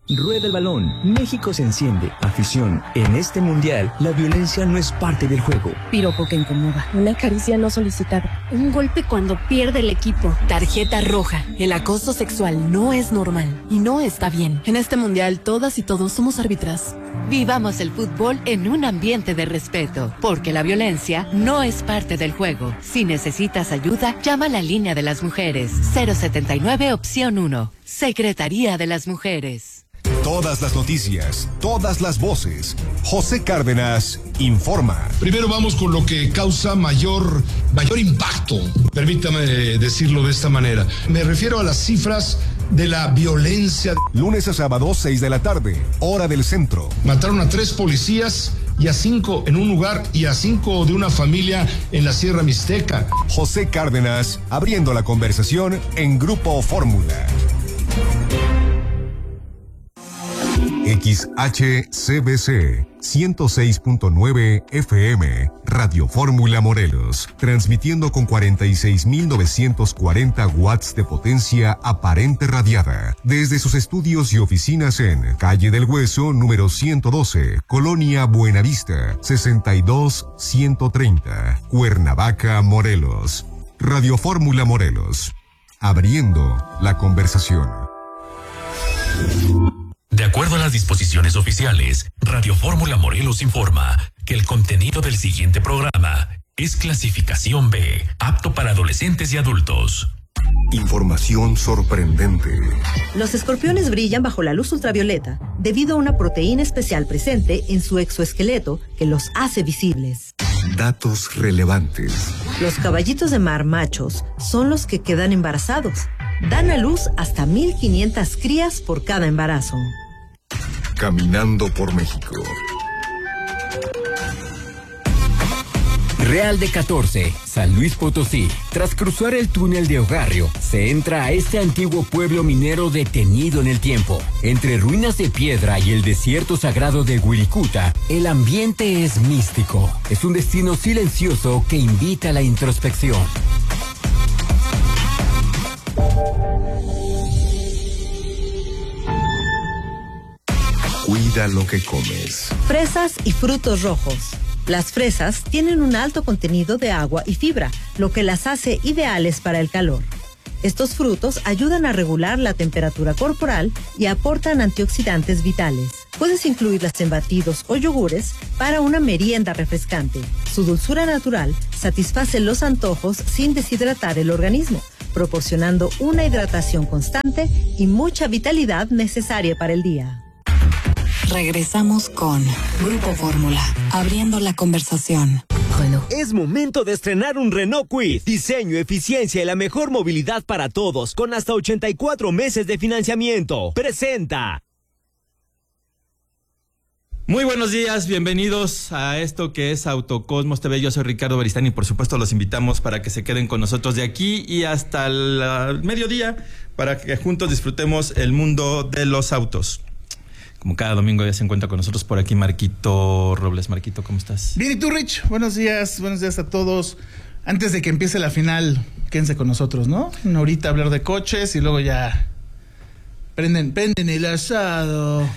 Rueda el balón. México se enciende. Afición. En este mundial, la violencia no es parte del juego. Piropo que incomoda. Una caricia no solicitada. Un golpe cuando pierde el equipo. Tarjeta roja. El acoso sexual no es normal y no está bien. En este mundial, todas y todos somos árbitras. Vivamos el fútbol en un ambiente de respeto, porque la violencia no es parte del juego. Si necesitas ayuda, llama a la línea de las mujeres. 079 opción 1. Secretaría de las Mujeres. Todas las noticias, todas las voces. José Cárdenas informa. Primero vamos con lo que causa mayor impacto. Permítame decirlo de esta manera. Me refiero a las cifras de la violencia. Lunes a sábado, 6 de la tarde, hora del centro. Mataron a 3 policías y a 5 en un lugar y a 5 de una familia en la Sierra Mixteca. José Cárdenas abriendo la conversación en Grupo Fórmula. XHCBC 106.9 FM, Radio Fórmula Morelos, transmitiendo con 46.940 watts de potencia aparente radiada, desde sus estudios y oficinas en Calle del Hueso, número 112, Colonia Buenavista, 62130, Cuernavaca, Morelos. Radio Fórmula Morelos, abriendo la conversación. De acuerdo a las disposiciones oficiales, Radio Fórmula Morelos informa que el contenido del siguiente programa es clasificación B, apto para adolescentes y adultos. Información sorprendente. Los escorpiones brillan bajo la luz ultravioleta debido a una proteína especial presente en su exoesqueleto que los hace visibles. Datos relevantes. Los caballitos de mar machos son los que quedan embarazados. Dan a luz hasta 1,500 crías por cada embarazo. Caminando por México. Real de 14, San Luis Potosí. Tras cruzar el túnel de Ogarrio, se entra a este antiguo pueblo minero detenido en el tiempo. Entre ruinas de piedra y el desierto sagrado de Wirikuta, el ambiente es místico. Es un destino silencioso que invita a la introspección. Cuida lo que comes. Fresas y frutos rojos. Las fresas tienen un alto contenido de agua y fibra, lo que las hace ideales para el calor. Estos frutos ayudan a regular la temperatura corporal y aportan antioxidantes vitales. Puedes incluirlas en batidos o yogures para una merienda refrescante. Su dulzura natural satisface los antojos sin deshidratar el organismo, proporcionando una hidratación constante y mucha vitalidad necesaria para el día. Regresamos con Grupo Fórmula, abriendo la conversación. Es momento de estrenar un Renault Kwid. Diseño, eficiencia y la mejor movilidad para todos, con hasta 84 meses de financiamiento. Presenta. Muy buenos días, bienvenidos a esto que es Autocosmos TV. Yo soy Ricardo Beristán y por supuesto los invitamos para que se queden con nosotros de aquí y hasta el mediodía para que juntos disfrutemos el mundo de los autos. Como cada domingo ya se encuentra con nosotros por aquí Marquito Robles. Marquito, ¿cómo estás? Bien, ¿y tú, Rich? Buenos días a todos. Antes de que empiece la final, quédense con nosotros, ¿no? Ahorita hablar de coches y luego ya prenden el asado.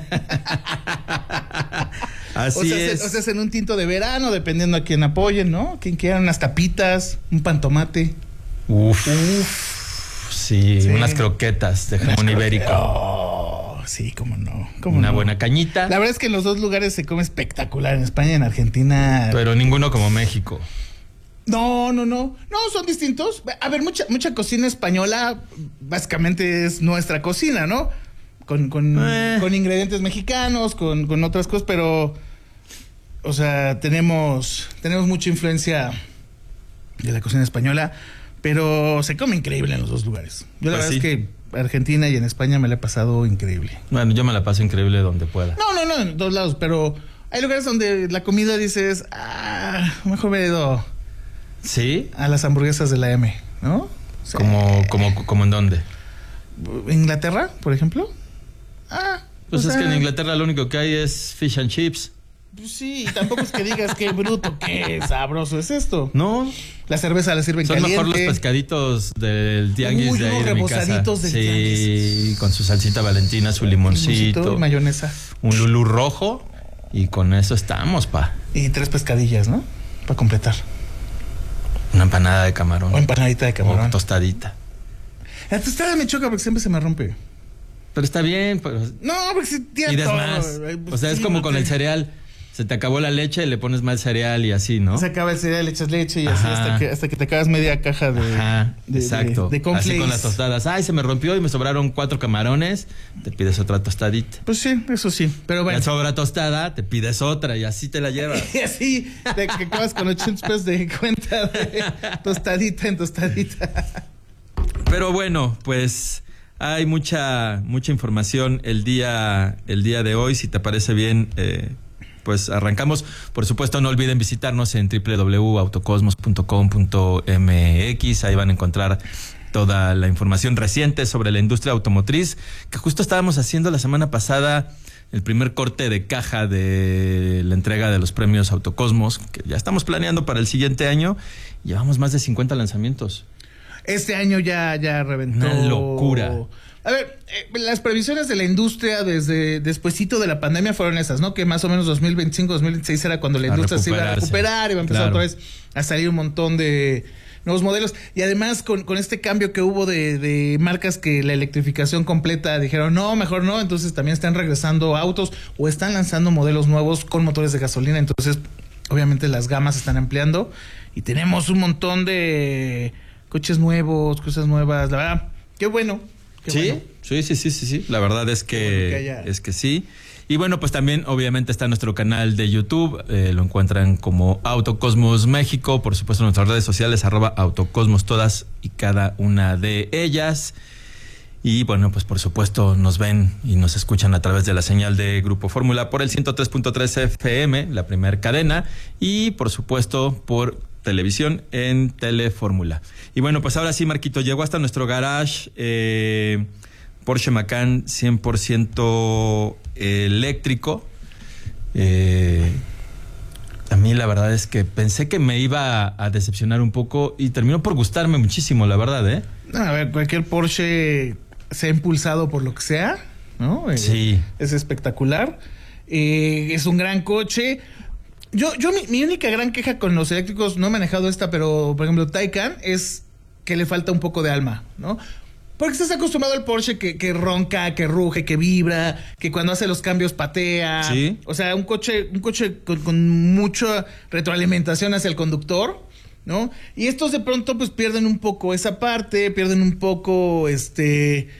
Así es. O sea, hacen un tinto de verano, dependiendo a quién apoyen, ¿no? Quien quiera unas tapitas, un pan tomate. Uf. Sí, unas croquetas de jamón ibérico. Sí, cómo no. Una buena cañita. La verdad es que en los dos lugares se come espectacular, en España y en Argentina. Pero ninguno como México. No, son distintos. A ver, mucha cocina española básicamente es nuestra cocina, ¿no? Con ingredientes mexicanos, con otras cosas, pero o sea, tenemos mucha influencia de la cocina española, pero se come increíble en los dos lugares. Yo la verdad es que Argentina y en España me la he pasado increíble. Bueno, yo me la paso increíble donde pueda. No, en todos lados, pero hay lugares donde la comida dices, mejor me he ido. ¿Sí? A las hamburguesas de la M, ¿no? Sí. ¿Como en dónde? ¿Inglaterra, por ejemplo? Pues es que en Inglaterra lo único que hay es fish and chips. Pues sí, y tampoco es que digas qué bruto, qué sabroso es esto. No. La cerveza la sirven caliente. Son mejor los pescaditos del tianguis de ahí de mi casa. Del tianguis. Sí, con su salsita valentina, su limoncito. Y mayonesa. Un lulú rojo y con eso estamos, pa. Y 3 pescadillas, ¿no? Para completar. Una empanada de camarón. O empanadita de camarón. O tostadita. La tostada me choca porque siempre se me rompe. Pero está bien. Pero... No, porque si tiene y des todo. más. O sea, es como con el cereal. Se te acabó la leche, le pones más cereal y así, ¿no? Se acaba el cereal, le echas leche y así hasta que te acabas media caja de... exacto. De cornflakes. Así con las tostadas. Ay, se me rompió y me sobraron 4 camarones. Te pides otra tostadita. Pues sí, eso sí. Pero bueno. Ya sobra tostada, te pides otra y así te la llevas. Y así te acabas con 800 pesos de cuenta de tostadita en tostadita. Pero bueno, pues... hay mucha información el día de hoy. Si te parece bien, pues arrancamos. Por supuesto, no olviden visitarnos en www.autocosmos.com.mx. Ahí van a encontrar toda la información reciente sobre la industria automotriz, que justo estábamos haciendo la semana pasada el primer corte de caja de la entrega de los premios Autocosmos, que ya estamos planeando para el siguiente año. Llevamos más de 50 lanzamientos. Este año ya reventó. Una locura. A ver, las previsiones de la industria desde despuesito de la pandemia fueron esas, ¿no? Que más o menos 2025, 2026 era cuando la industria se iba a recuperar, iba a empezar otra vez a salir un montón de nuevos modelos. Y además con este cambio que hubo de marcas que la electrificación completa dijeron, no, mejor no. Entonces también están regresando autos o están lanzando modelos nuevos con motores de gasolina. Entonces, obviamente las gamas se están ampliando y tenemos un montón de coches nuevos, cosas nuevas. La verdad, qué bueno. Sí. La verdad es que sí. Y bueno, pues también obviamente está nuestro canal de YouTube. Lo encuentran como Autocosmos México. Por supuesto, en nuestras redes sociales, @Autocosmos, todas y cada una de ellas. Y bueno, pues por supuesto nos ven y nos escuchan a través de la señal de Grupo Fórmula por el 103.3 FM, la primer cadena. Y por supuesto por televisión en Telefórmula. Y bueno, pues ahora sí, Marquito, llegó hasta nuestro garage Porsche Macan 100% eléctrico. A mí la verdad es que pensé que me iba a decepcionar un poco y terminó por gustarme muchísimo, la verdad, ¿eh? A ver, cualquier Porsche se ha impulsado por lo que sea, ¿no? Sí. Es espectacular. Es un gran coche. Mi única gran queja con los eléctricos, no he manejado esta, pero por ejemplo Taycan, es que le falta un poco de alma, ¿no? Porque estás acostumbrado al Porsche que ronca, que ruge, que vibra, que cuando hace los cambios patea. Sí. O sea, un coche con mucha retroalimentación hacia el conductor, ¿no? Y estos de pronto pues pierden un poco esa parte, pierden un poco